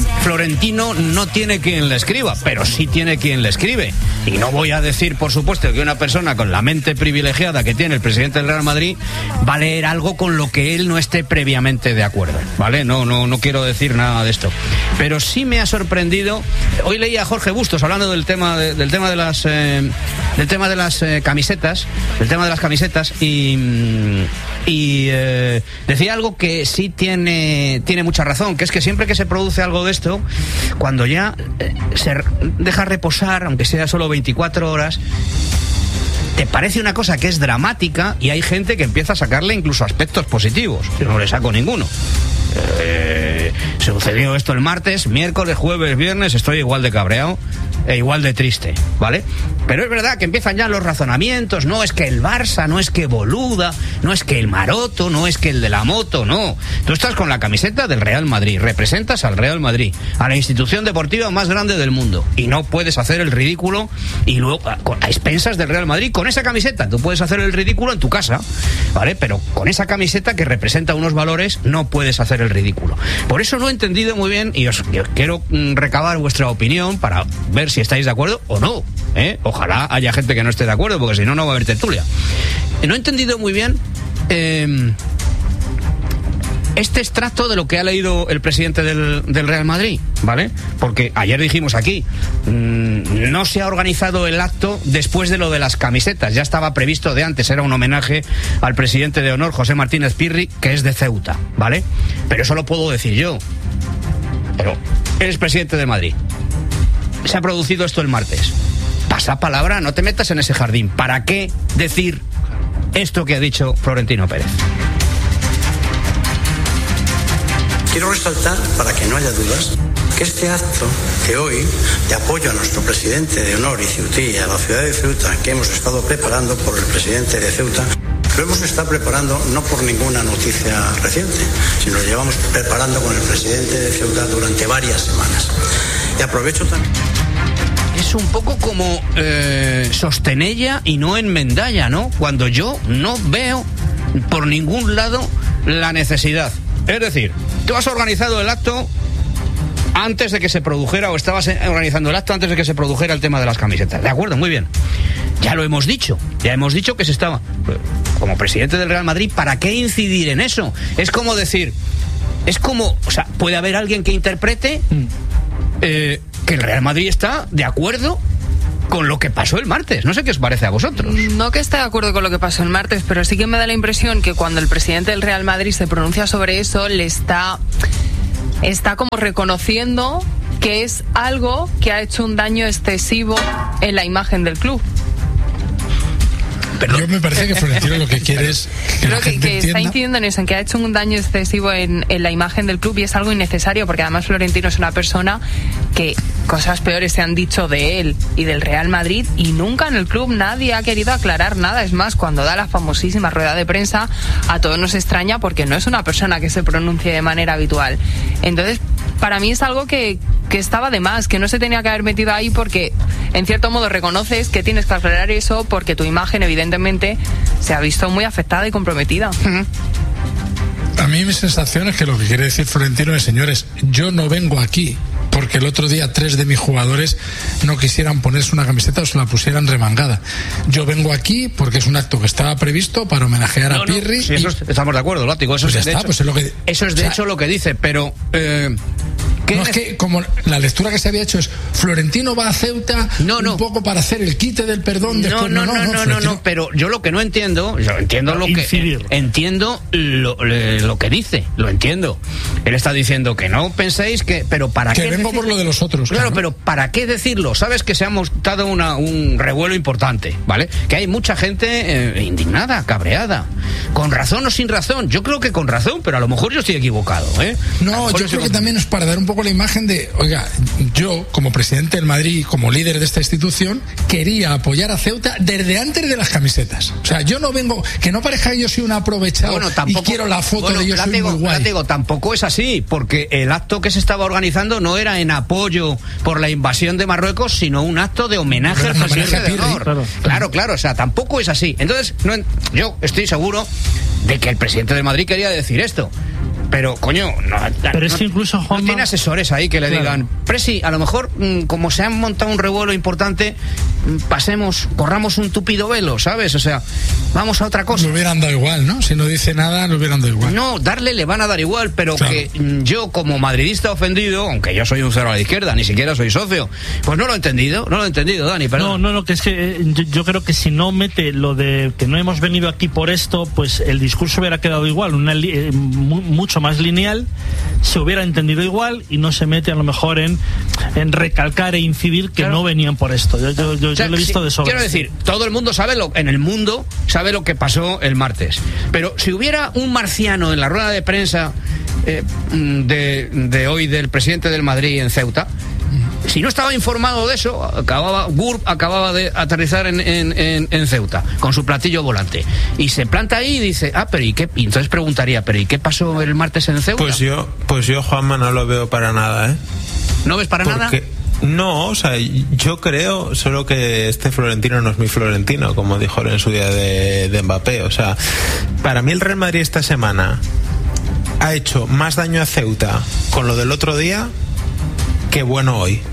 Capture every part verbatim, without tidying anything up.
Florentino no tiene quien le escriba, pero sí tiene quien le escribe. Y no voy a decir, por supuesto, que una persona con la mente privilegiada que tiene el presidente del Real Madrid va a leer algo con lo que él no esté previamente de acuerdo, ¿vale? No, no, no quiero decir nada de esto. Pero sí me ha sorprendido. Hoy leí a Jorge Bustos hablando del tema de, del tema de las eh, del tema de las eh, camisetas, del tema de las camisetas y y eh, decía algo que sí tiene tiene mucha razón, que es que siempre que se produce algo de esto, cuando ya eh, se deja reposar, aunque sea solo veinticuatro horas, te parece una cosa que es dramática y hay gente que empieza a sacarle incluso aspectos positivos. Yo no le saco ninguno. Eh, sucedió esto el martes, miércoles, jueves, viernes, estoy igual de cabreado e igual de triste, ¿vale? Pero es verdad que empiezan ya los razonamientos. No es que el Barça, no es que Boluda, no es que el Maroto, no es que el de la moto, no. Tú estás con la camiseta del Real Madrid, representas al Real Madrid, a la institución deportiva más grande del mundo, y no puedes hacer el ridículo y luego a, a expensas del Real Madrid con esa camiseta. Tú puedes hacer el ridículo en tu casa, ¿vale? Pero con esa camiseta que representa unos valores no puedes hacer el ridículo. Por eso no he entendido muy bien y os yo quiero mm, recabar vuestra opinión para ver si estáis de acuerdo o no, ¿eh? Ojalá haya gente que no esté de acuerdo, porque si no, no va a haber tertulia. No he entendido muy bien eh, este extracto de lo que ha leído el presidente del, del Real Madrid, ¿vale? Porque ayer dijimos aquí, mmm, no se ha organizado el acto después de lo de las camisetas, ya estaba previsto de antes, era un homenaje al presidente de honor, José Martínez Pirri, que es de Ceuta, ¿vale? Pero eso lo puedo decir yo. Pero eres presidente de Madrid. Se ha producido esto el martes. Pasa palabra, no te metas en ese jardín. ¿Para qué decir esto que ha dicho Florentino Pérez? Quiero resaltar, para que no haya dudas, que este acto de hoy, de apoyo a nuestro presidente de honor y Ceutí, a la ciudad de Ceuta, que hemos estado preparando por el presidente de Ceuta, lo hemos estado preparando no por ninguna noticia reciente, sino lo llevamos preparando con el presidente de Ceuta durante varias semanas. Y aprovecho también... Es un poco como eh, sostenella y no enmendalla, ¿no? Cuando yo no veo por ningún lado la necesidad. Es decir, tú has organizado el acto antes de que se produjera, o estabas organizando el acto antes de que se produjera el tema de las camisetas. De acuerdo, muy bien. Ya lo hemos dicho, ya hemos dicho que se estaba... Como presidente del Real Madrid, ¿para qué incidir en eso? Es como decir, es como, o sea, puede haber alguien que interprete eh, que el Real Madrid está de acuerdo con lo que pasó el martes. No sé qué os parece a vosotros. No que esté de acuerdo con lo que pasó el martes, pero sí que me da la impresión que cuando el presidente del Real Madrid se pronuncia sobre eso, le está, está como reconociendo que es algo que ha hecho un daño excesivo en la imagen del club. Perdón. Yo me parece que Florentino lo que quiere es que Creo la que, gente que entienda... está incidiendo en eso, en que ha hecho un daño excesivo en, en la imagen del club, y es algo innecesario, porque además Florentino es una persona que cosas peores se han dicho de él y del Real Madrid, y nunca en el club nadie ha querido aclarar nada. Es más, cuando da la famosísima rueda de prensa, a todos nos extraña porque no es una persona que se pronuncie de manera habitual. Entonces, para mí es algo que, que estaba de más, que no se tenía que haber metido ahí, porque en cierto modo reconoces que tienes que aclarar eso porque tu imagen evidentemente se ha visto muy afectada y comprometida. A mí mi sensación es que lo que quiere decir Florentino es, señores, yo no vengo aquí porque el otro día tres de mis jugadores no quisieran ponerse una camiseta o se la pusieran remangada. Yo vengo aquí porque es un acto que estaba previsto para homenajear no, a Pirri. No, sí, eso y... estamos de acuerdo, Látigo. Eso pues es, de está, hecho, pues es lo que... eso es de o sea, hecho lo que dice, pero... Eh... No, es que como la lectura que se había hecho es Florentino va a Ceuta no, no. un poco para hacer el quite del perdón después. No, no, no, no, no, Florentino... no, no, pero yo lo que no entiendo, yo entiendo lo que entiendo lo, lo que dice, lo entiendo. Él está diciendo que no penséis que, pero para que qué vengo decirlo? Por lo de los otros. Claro, claro, pero para qué decirlo. Sabes que se ha montado una, un revuelo importante, ¿vale? Que hay mucha gente eh, indignada, cabreada, con razón o sin razón. Yo creo que con razón, pero a lo mejor yo estoy equivocado, ¿eh? No, yo creo que también es para dar un poco la imagen de, oiga, yo como presidente del Madrid, como líder de esta institución, quería apoyar a Ceuta desde antes de las camisetas. O sea, yo no vengo, que no parezca que yo soy un aprovechado bueno, tampoco, y quiero la foto bueno, de yo soy muy guay. Digo, tampoco es así, porque el acto que se estaba organizando no era en apoyo por la invasión de Marruecos, sino un acto de homenaje al presidente de honor. Claro, claro, claro, o sea, tampoco es así. Entonces, no, yo estoy seguro de que el presidente de Madrid quería decir esto. pero coño, no, pero es no, que incluso Juanma, no tiene asesores ahí que le claro. digan, Presi, a lo mejor como se han montado un revuelo importante, pasemos, corramos un tupido velo, ¿sabes? O sea, vamos a otra cosa. Le hubieran dado igual, ¿no? Si no dice nada, le hubieran dado igual. No, darle le van a dar igual, pero claro. que yo como madridista ofendido, aunque yo soy un cero a la izquierda, ni siquiera soy socio, pues no lo he entendido, no lo he entendido, Dani, perdón. No, no, no, que es que yo, yo creo que si no mete lo de que no hemos venido aquí por esto, pues el discurso hubiera quedado igual, una, eh, mu, mucho más lineal, se hubiera entendido igual y no se mete a lo mejor en, en recalcar e incidir que claro. no venían por esto. Yo, yo, yo, o sea, yo lo he visto si, de sobra. Quiero decir, todo el mundo sabe lo, en el mundo sabe lo que pasó el martes, pero si hubiera un marciano en la rueda de prensa eh, de, de hoy del presidente del Madrid en Ceuta, si no estaba informado de eso, acababa Gurb acababa de aterrizar en, en, en, en Ceuta con su platillo volante y se planta ahí y dice, ah, pero ¿y qué? Y entonces preguntaría, pero ¿y qué pasó el martes en Ceuta? Pues yo, pues yo Juanma, no lo veo para nada, ¿eh? ¿No ves para Porque... nada? No, o sea, yo creo solo que este Florentino no es mi Florentino, como dijo en su día de, de Mbappé. O sea, para mí el Real Madrid esta semana ha hecho más daño a Ceuta con lo del otro día que bueno hoy.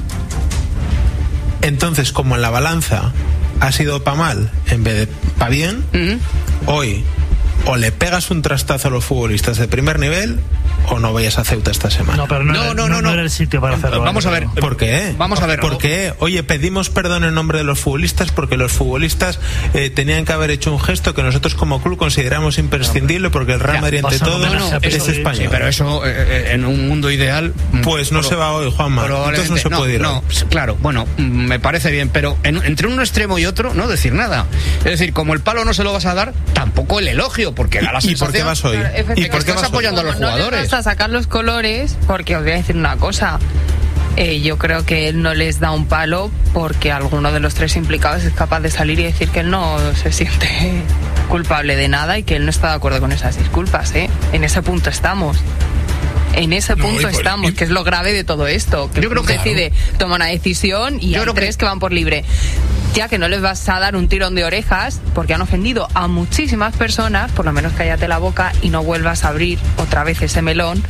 Entonces, como en la balanza ha sido pa' mal en vez de pa' bien, uh-huh. hoy o le pegas un trastazo a los futbolistas de primer nivel o no vayas a Ceuta esta semana. No, pero no, no, era, no, no, no, no era el sitio para hacerlo. Vamos a ver. ¿Por qué? Vamos a ver. ¿Por qué? Oye, pedimos perdón en nombre de los futbolistas porque los futbolistas eh, tenían que haber hecho un gesto que nosotros como club consideramos imprescindible porque el Real Madrid ante todo no, no, es eso, español. Sí, pero eso eh, en un mundo ideal... Pues no pero, se va hoy, Juanma. Entonces no se no, puede ir. No, claro, bueno, me parece bien, pero en, entre un extremo y otro no decir nada. Es decir, como el palo no se lo vas a dar, tampoco el elogio, porque da la sensación... ¿Y por qué vas hoy? ¿Y por qué estás apoyando a los jugadores? No vas a sacar los colores porque os voy a decir una cosa. Eh, yo creo que él no les da un palo porque alguno de los tres implicados es capaz de salir y decir que él no se siente culpable de nada y que él no está de acuerdo con esas disculpas, ¿eh? En ese punto estamos. En ese punto no, estamos, y... que es lo grave de todo esto. Que yo creo que decide, claro. toma una decisión y yo hay creo tres que... que van por libre. Ya que no les vas a dar un tirón de orejas porque han ofendido a muchísimas personas, por lo menos cállate la boca y no vuelvas a abrir otra vez ese melón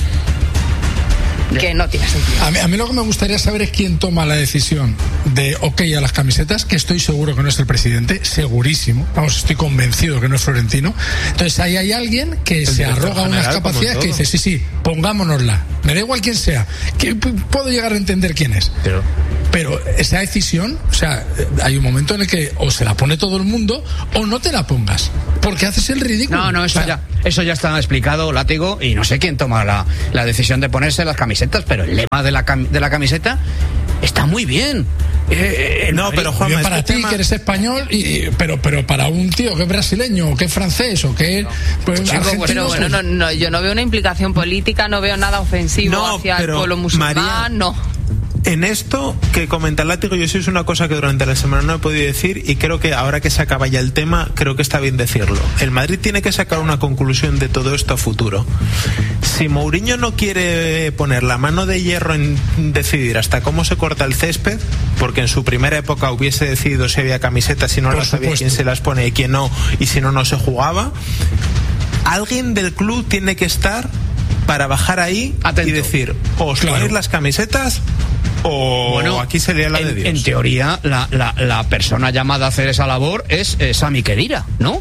que no tiene sentido. A mí, a mí lo que me gustaría saber es quién toma la decisión de ok a las camisetas, que estoy seguro que no es el presidente, segurísimo, vamos, estoy convencido que no es Florentino. Entonces ahí hay alguien que el se arroga general, unas capacidades que dice, sí, sí, pongámonosla, me da igual quién sea, que puedo llegar a entender quién es. Pero... Pero esa decisión, o sea, hay un momento en el que o se la pone todo el mundo o no te la pongas, porque haces el ridículo. No, no, eso, o sea, ya, eso ya está explicado, Látigo, y no sé quién toma la, la decisión de ponerse las camisetas, pero el lema de la, cam, de la camiseta está muy bien. Eh, no, pero Juan, para este ti tema... que eres español, y, pero pero para un tío que es brasileño o que es francés o que no. pues, pues, argentino, pero bueno, no, no, yo no veo una implicación política, no veo nada ofensivo no, hacia el pueblo musulmán, María, no. En esto que comenta el Látigo, yo sí es una cosa que durante la semana no he podido decir y creo que ahora que se acaba ya el tema, creo que está bien decirlo. El Madrid tiene que sacar una conclusión de todo esto a futuro. Si Mourinho no quiere poner la mano de hierro en decidir hasta cómo se corta el césped, porque en su primera época hubiese decidido si había camisetas, si no las sabía quién se las pone y quién no, y si no, no se jugaba, alguien del club tiene que estar para bajar ahí Atento. y decir, os claro. ponéis las camisetas o bueno, aquí sería la en, de Dios. En teoría, la, la, la persona llamada a hacer esa labor es eh, Sami Khedira, ¿no?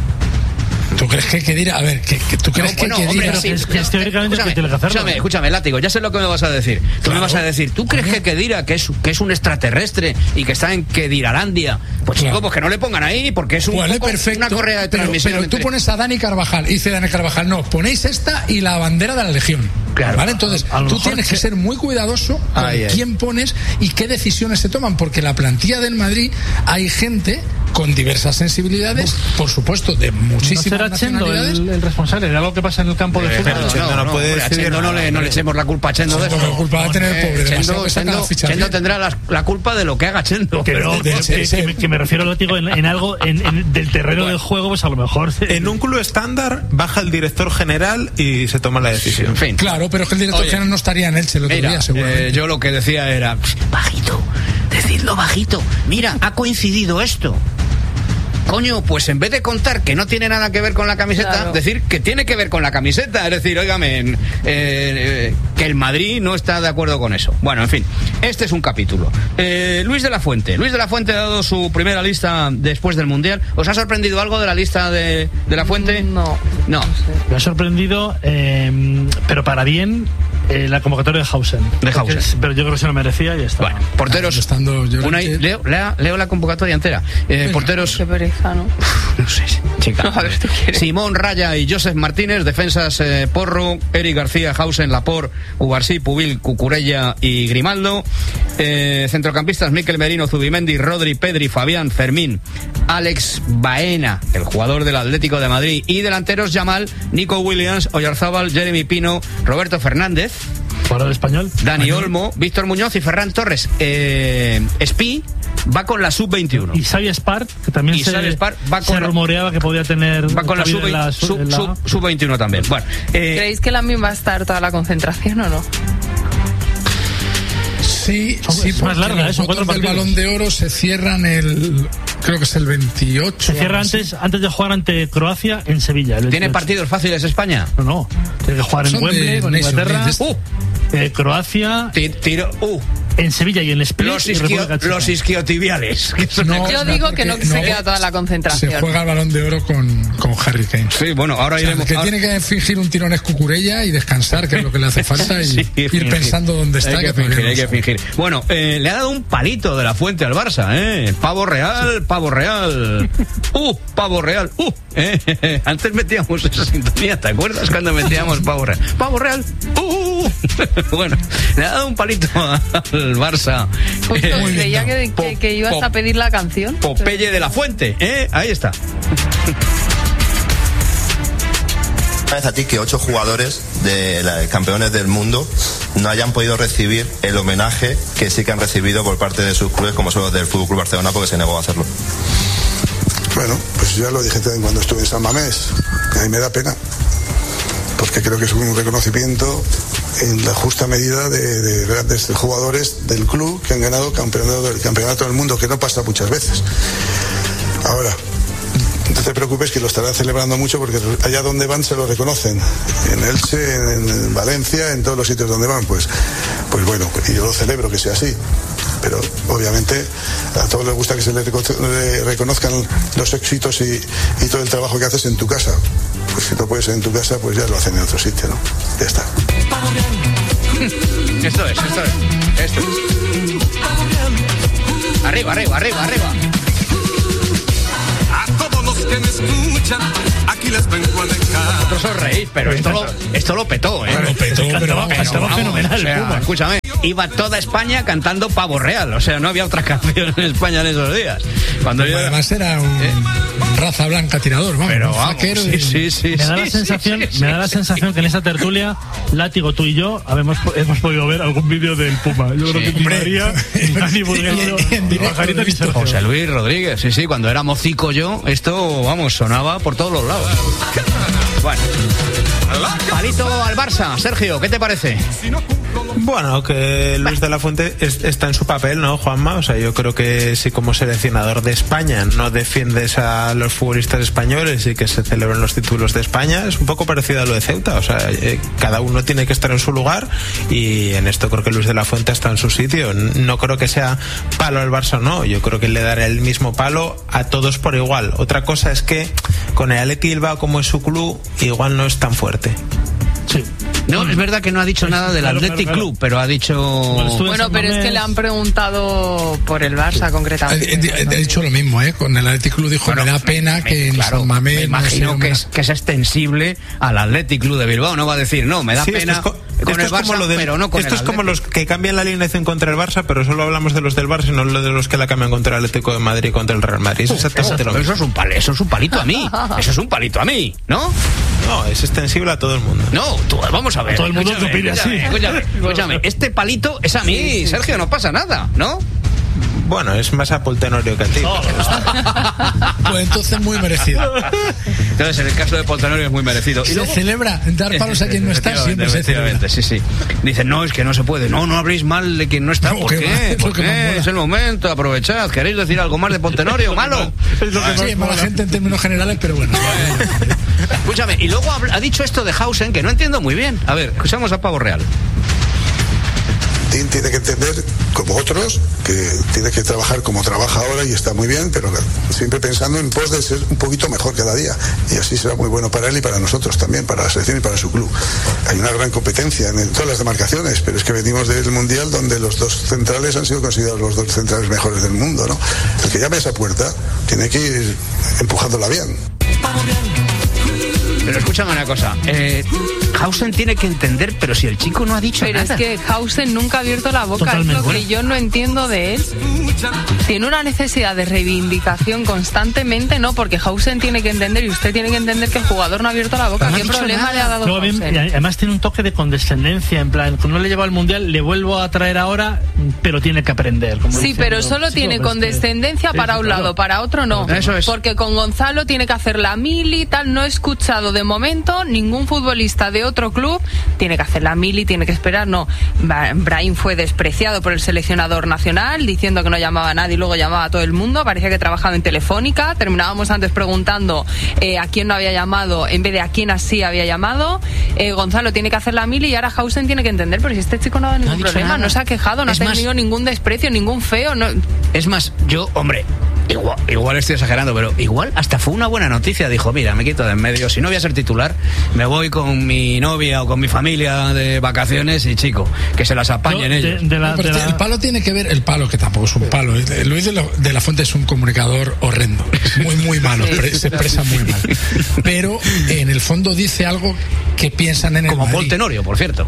¿Tú crees que Khedira? A ver, ¿que, que ¿tú crees no, bueno, que Khedira? Sí, es que es teóricamente escúchame, que tiene que hacerlo. Escúchame, escúchame, Látigo, ya sé lo que me vas a decir. Tú claro. me vas a decir, ¿tú crees que Khedira, que es, que es un extraterrestre y que está en Khediralandia, pues claro. chico, pues que no le pongan ahí, porque es un vale, poco, perfecto, una correa de transmisión. Pero, pero tú pones a Dani Carvajal, y dice Dani Carvajal, no, ponéis esta y la bandera de la Legión. Claro. ¿Vale? Entonces, a, a tú tienes que... que ser muy cuidadoso con ay, quién ay. pones y qué decisiones se toman, porque la plantilla del Madrid hay gente con diversas sensibilidades, por supuesto, de muchísimas ¿No nacionalidades. El, el responsable de algo que pasa en el campo de eh, fútbol. No, no, no, no, puede decir, no, no, le, no le echemos la culpa a Chendo de eso. La culpa va a tener el pobre. Chendo, Chendo, Chendo tendrá la, la culpa de lo que haga Chendo. Que, no, de, que, que, que, que me refiero, lo digo, en, en algo en, en, del terreno bueno, del juego, pues a lo mejor. En un club estándar baja el director general y se toma la decisión. En fin. Claro, pero es que el director Oye, general no estaría en Elche el otro mira, día, seguramente. Eh, yo lo que decía era, bajito, decidlo bajito. Mira, ha coincidido esto. Coño, pues en vez de contar que no tiene nada que ver con la camiseta, claro. decir que tiene que ver con la camiseta. Es decir, óigame, eh, eh, que el Madrid no está de acuerdo con eso. Bueno, en fin, este es un capítulo. Eh, Luis de la Fuente. Luis de la Fuente ha dado su primera lista después del Mundial. ¿Os ha sorprendido algo de la lista de, de la Fuente? No. No. no sé. Me ha sorprendido, eh, pero para bien, eh, la convocatoria de Hausen. De Hausen. Porque, pero yo creo que se lo merecía y ya está. Bueno, porteros. Estando yo Una, leo, leo, leo la convocatoria entera. Eh, porteros. Qué pereza, ¿no? No sé, chica. No, a ver, ¿tú quieres? Simón Raya y Joseph Martínez, defensas eh, Porro, Eric García, Hausen, Laporte, Ubarsí, Pubil, Cucurella y Grimaldo. Eh, centrocampistas Mikel Merino, Zubimendi, Rodri, Pedri, Fabián, Fermín, Alex Baena, el jugador del Atlético de Madrid, y delanteros Yamal, Nico Williams, Oyarzábal, Jeremy Pino, Roberto Fernández, ¿Jugador del Español? Dani Olmo, Víctor Muñoz y Ferran Torres. Eh, Espi va con la sub veintiuno. Y Xavi Espart, que también Y se, Xavi Espart va se con la- rumoreaba que podía tener. Va con la cabida sub, en la- sub, en la- sub- sub veintiuno también. Bueno, eh, ¿Creéis que Lamine va a estar toda la concentración o no? Sí, Son- sí, es más porque larga, los ¿eh? Son votos cuatro del partidos. Balón de Oro se cierran el, creo que es el veintiocho. Se cierra o algo así. antes, antes de jugar ante Croacia en Sevilla. el ¿tiene veintiocho. partidos fáciles España? No, no. Tiene que jugar en Son de Wembley con Nations Inglaterra. League. Uh, eh, Croacia, ti- tiro, uh, en Sevilla y en Split. los, y isquio- República Checa. los isquiotibiales. Que son- No, Yo no, digo que no porque se no, queda toda la concentración. Se juega el Balón de Oro con, con Harry Kane. Sí, bueno, ahora O sea, iremos. el que ahora- tiene que fingir un tirón es Cucurella y descansar, que es lo que le hace falta, y Sí, ir fingir. pensando dónde está. Hay que todavía fingir, no hay que sabe. fingir. Bueno, eh, le ha dado un palito de la Fuente al Barça, ¿eh? Pavo real, pavo real. ¡Uh! Pavo real, ¡uh! Eh, antes metíamos esa sintonía, ¿te acuerdas cuando metíamos pavo real? ¡Pavo real! ¡Uh! Bueno, le ha dado un palito al Barça. Justo, Eh, Muy bien, creía no. que, que, que ibas Po- a pedir la canción. Popeye de la Fuente, ¿eh? Ahí está. Parece a ti que ocho jugadores de la- campeones del mundo no hayan podido recibir el homenaje que sí que han recibido por parte de sus clubes, como son los del Fútbol Club Barcelona, porque se negó a hacerlo? Bueno, pues ya lo dije también cuando estuve en San Mamés. A mí me da pena, porque creo que es un reconocimiento en la justa medida de, de grandes jugadores del club que han ganado campeonato del campeonato del mundo, que no pasa muchas veces. Ahora, no te preocupes, que lo estarán celebrando mucho, porque allá donde van se lo reconocen, en Elche, en, en Valencia, en todos los sitios donde van. Pues, pues bueno, y yo lo celebro que sea así. Pero obviamente a todos les gusta que se les reco- le reconozcan los éxitos y, y todo el trabajo que haces en tu casa. Pues si no puedes en tu casa, pues ya lo hacen en otro sitio, ¿no? Ya está. Esto es, esto es. Esto es. Arriba, arriba, arriba, arriba. A todos los que me escuchan, aquí les vengo a dejar. Vosotros os reís, pero esto lo, esto lo petó, ¿eh? Lo petó, pero vamos, Pero Estaba vamos, fenomenal, o sea, Puma. escúchame, iba toda España cantando Pavo Real, o sea, no había otra canción en España en esos días. Cuando yo además era un Eh. raza blanca tirador, vamos, pero un vamos, flaquero sí, y- sí, sí, Me da sí, la sí, sensación, sí, sí, me da la sí. sensación que en esta tertulia, Látigo, tú y yo habemos, hemos podido ver algún vídeo del Puma. Yo creo que ni Hombre. María, ni Dani Burgueño, En ni directo Pajarito, lo he ni visto. Sergio. José Luis Rodríguez, sí, sí, cuando era mocico yo, esto, vamos, sonaba por todos los lados. Bueno, palito al Barça, Sergio, ¿qué te parece? Bueno, que Luis de la Fuente es- está en su papel, ¿no, Juanma? O sea, yo creo que si como seleccionador de España no defiendes a los futbolistas españoles y que se celebren los títulos de España, es un poco parecido a lo de Ceuta. O sea, eh, cada uno tiene que estar en su lugar, y en esto creo que Luis de la Fuente está en su sitio. No creo que sea palo al Barça, no. Yo creo que le dará el mismo palo a todos por igual. Otra cosa es que con el Athletic Bilbao, como es su club, igual no es tan fuerte. Sí. No, es verdad que no ha dicho nada del Claro, Athletic claro, claro. Club, pero ha dicho... Bueno, estuve- Bueno, San pero es que Mamés. le han preguntado por el Barça He, concretamente. he- he dicho lo mismo, ¿eh? Con el Athletic Club dijo, Bueno, me da pena me- que en claro, San Mamés me no imagino se que nombre- es, que es extensible al Athletic Club de Bilbao. No va a decir, no, me da Sí, esto pena es co- con esto el es como Barça, lo del- pero no con esto el es como Athletic. los que cambian la alineación contra el Barça, pero solo hablamos de los del Barça y no de los que la cambian contra el Atlético de Madrid y contra el Real Madrid. Es exactamente lo Eso mismo. es un pal- eso es un palito a mí. Eso es un palito a mí, ¿no? No, es extensible a todo el mundo. No, tú, vamos a ver. Todo el mundo escúchame, que opine así. escúchame, Escúchame, escúchame. Este palito es a mí, Sergio, no pasa nada, ¿no? Bueno, es más a Paul Tenorio que a ti. Oh. Pues entonces muy merecido. Entonces, en el caso de Paul Tenorio es muy merecido. Se luego... celebra dar palos a quien no está, siempre se celebra. Sí, sí. Dicen, no, es que no se puede. No, no habléis mal de quien no está. No, ¿por qué? Va, ¿Por qué? Es el momento, aprovechad. ¿Queréis decir algo más de Paul Tenorio? ¿Malo? Es lo que sí, mala gente en términos generales, pero bueno. Escúchame, y luego ha dicho esto de Hausen que no entiendo muy bien. A ver, escuchamos a Pavo Real. Tiene que entender, como otros, que tiene que trabajar como trabaja ahora y está muy bien, pero siempre pensando en pos de ser un poquito mejor cada día. Y así será muy bueno para él y para nosotros también, para la selección y para su club. Hay una gran competencia en todas las demarcaciones, pero es que venimos del Mundial donde los dos centrales han sido considerados los dos centrales mejores del mundo, ¿no? El que llame a esa puerta tiene que ir empujándola bien. Pero escúchame una cosa, eh, Hausen tiene que entender, pero si el chico no ha dicho pero nada. Pero es que Hausen nunca ha abierto la boca. Totalmente. Es lo que yo no entiendo de él. Tiene una necesidad de reivindicación constantemente, ¿no? Porque Hausen tiene que entender, y usted tiene que entender que el jugador no ha abierto la boca. No ¿Qué problema nada. le ha dado no, bien, Hausen? Además tiene un toque de condescendencia, en plan, no le lleva al Mundial, le vuelvo a traer ahora, pero tiene que aprender. Como sí, diciendo, pero solo sí, tiene pues, condescendencia sí, para sí, un claro. lado, para otro no. Eso es. Porque con Gonzalo tiene que hacer la mili, tal, no he escuchado de momento ningún futbolista de otro club tiene que hacer la mili, tiene que esperar, no. Brahim fue despreciado por el seleccionador nacional diciendo que no llamaba a nadie y luego llamaba a todo el mundo, parecía que trabajaba en Telefónica, terminábamos antes preguntando eh, a quién no había llamado en vez de a quién así había llamado. eh, Gonzalo tiene que hacer la mili y ahora Hausen tiene que entender, pero si este chico no ha dado ningún no ha problema, nada. no se ha quejado, no es ha tenido más, ningún desprecio, ningún feo, no... Es más, yo, hombre, igual, igual estoy exagerando, pero igual hasta fue una buena noticia. Dijo, mira, me quito de en medio, si no voy a ser titular, me voy con mi novia o con mi familia de vacaciones y, chico, que se las apañen no, ellos. De, de la, no, de la... El palo tiene que ver, el palo que tampoco es un palo. Luis de, lo, de la Fuente es un comunicador horrendo, muy, muy malo, se expresa muy mal. Pero en el fondo dice algo que piensan en el Como Madrid. Paul Tenorio, por cierto.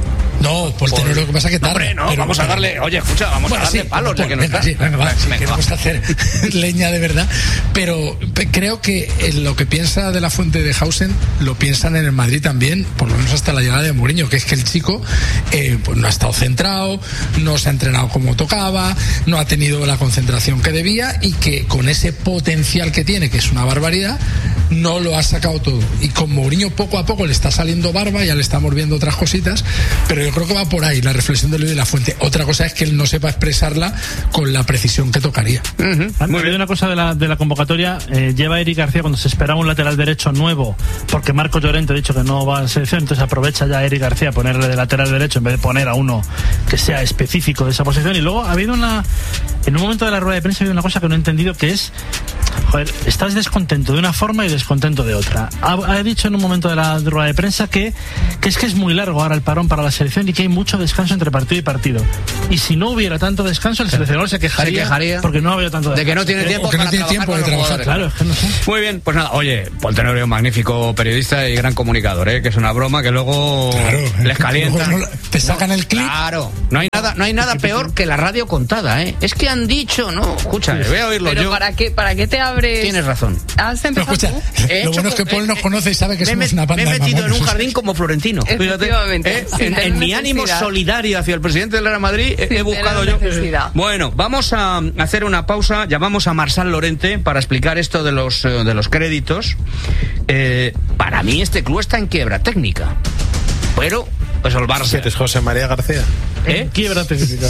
No, por tener lo que pasa que tarda. Hombre, no, pero, vamos a darle, oye, escucha, vamos bueno, a darle sí, palos ya que no venga, está. sí, venga, va, sí, venga, queremos va. hacer leña de verdad, pero creo que lo que piensa de la Fuente de Hausen lo piensan en el Madrid también, por lo menos hasta la llegada de Mourinho, que es que el chico eh, pues no ha estado centrado, no se ha entrenado como tocaba, no ha tenido la concentración que debía y que con ese potencial que tiene, que es una barbaridad, no lo ha sacado todo. Y con Mourinho poco a poco le está saliendo barba, ya le estamos viendo otras cositas, pero yo creo que va por ahí la reflexión de Luis de la Fuente. Otra cosa es que él no sepa expresarla con la precisión que tocaría. Uh-huh. Muy bien. Una cosa de la, de la convocatoria, eh, lleva Eric García cuando se esperaba un lateral derecho nuevo, porque Marco Llorente ha dicho que no va a la selección, entonces aprovecha ya Eric García a ponerle de lateral derecho en vez de poner a uno que sea específico de esa posición. Y luego ha habido una, en un momento de la rueda de prensa ha habido una cosa que no he entendido, que es, joder, estás descontento de una forma y descontento de otra. Ha, ha dicho en un momento de la rueda de prensa que, que es que es muy largo ahora el parón para la selección y que hay mucho descanso entre partido y partido. Y si no hubiera tanto descanso, el seleccionador se quejaría, se quejaría porque no había tanto descanso. De que no tiene tiempo, que no para tiene tiempo de trabajar. Claro, es que no sé. Muy bien, pues nada, oye, Paul Tenorio, magnífico periodista y gran comunicador, ¿eh? Que es una broma que luego claro, les calienta. No, te sacan el clip. Claro, no hay nada, no hay nada peor que la radio contada, ¿eh? Es que han dicho, no, escucha, voy a oírlo pero yo. ¿para qué, ¿para qué te abres? Tienes razón. ¿Has empezado No, escucha, tú? lo bueno es que Paul nos conoce y sabe que me, somos una banda me he de metido mamones. en un jardín como Florentino. Efectivamente. ¿Eh? En, en mi ánimo solidario hacia el presidente del Real Madrid he, he buscado yo. Necesidad. Bueno, vamos a hacer una pausa. Llamamos a Marsal Lorente para explicar esto de los, de los créditos. Eh, para mí este club está en quiebra técnica. Pero, pues el Barça. ¿Eres José María García? ¿Eh? Quiebra técnica.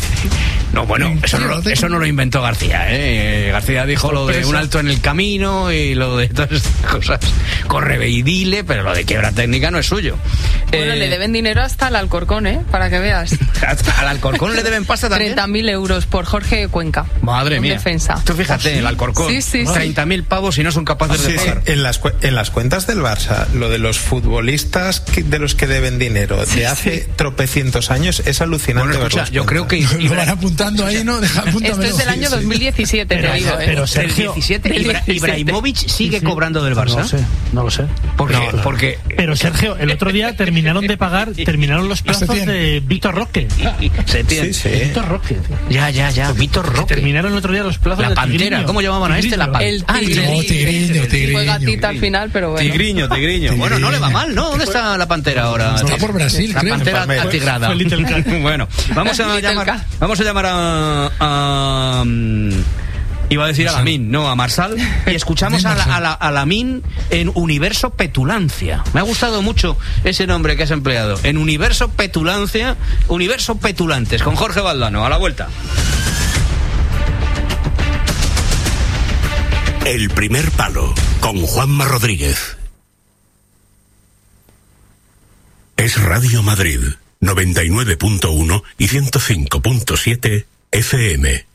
No, bueno, eso no, lo, eso no lo inventó García, ¿eh? García dijo lo de un alto en el camino y lo de todas estas cosas. Corre y dile, pero lo de quiebra técnica no es suyo. Bueno, eh, le deben dinero hasta al Alcorcón, ¿eh? Para que veas. ¿Al Alcorcón le deben pasta también? treinta mil euros por Jorge Cuenca. Madre mía. Defensa. Tú fíjate, el Alcorcón. Sí, sí, sí. treinta mil pavos y no son capaces Sí, de sí. pagar. En las, en las cuentas del Barça, lo de los futbolistas que, de los que deben dinero de Sí, hace sí. tropecientos años es alucinante. Bueno, escucha, ver las yo creo cuentas. que Lo van apuntando ahí, ¿no? Deja, Esto apúntamelo. es del año Sí, sí. dos mil diecisiete, Pero, te digo, ¿eh? pero del Sergio, diecisiete, del Ibra- diecisiete. Ibrahimovic sigue Sí, sí. cobrando del Barça. No lo sé, no lo sé. Porque, No, no. porque Pero Sergio, el otro día terminaron de pagar, terminaron los plazos Setién. de Víctor Roque. se tiene. Sí, sí. Víctor Roque, tío. Ya, ya, ya. Víctor Roque. Terminaron el otro día los plazos La de Pantera. Tigriño. ¿Cómo llamaban a este? La Pantera. El Ah, Tigriño. No, Tigriño, Tigriño. Fue gatita al final, pero bueno. Tigriño, Tigriño. Bueno, no le va mal, ¿no? ¿Dónde está la Pantera ahora? Está por Brasil, La creo. Pantera Palmeiras. atigrada. Fue Little Cat. Bueno, vamos a Little llamar, Cat. vamos a llamar a... a Iba a decir a Lamin, no, a Marsal. Y escuchamos a, la, a, la, a Lamin en Universo Petulancia. Me ha gustado mucho ese nombre que has empleado. En Universo Petulancia, Universo Petulantes, con Jorge Valdano. A la vuelta. El primer palo, con Juanma Rodríguez. Es Radio Madrid, noventa y nueve punto uno y ciento cinco punto siete F M.